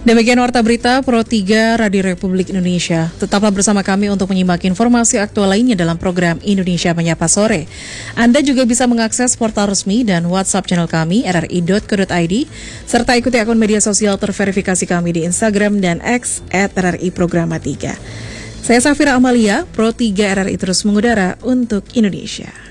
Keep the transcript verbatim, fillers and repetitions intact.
Demikian Warta Berita Pro tiga Radio Republik Indonesia. Tetaplah bersama kami untuk menyimak informasi aktual lainnya dalam program Indonesia Menyapa Sore. Anda juga bisa mengakses portal resmi dan WhatsApp channel kami r r i dot co dot i d serta ikuti akun media sosial terverifikasi kami di Instagram dan X at r r i programa tiga. Saya Safira Amalia, Pro tiga R R I terus mengudara untuk Indonesia.